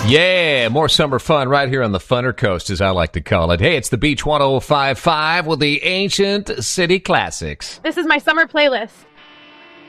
Yeah, more summer fun right here on the Funner Coast, as I like to call it. Hey, it's the Beach 105.5 with the Ancient City Classics. This is my summer playlist.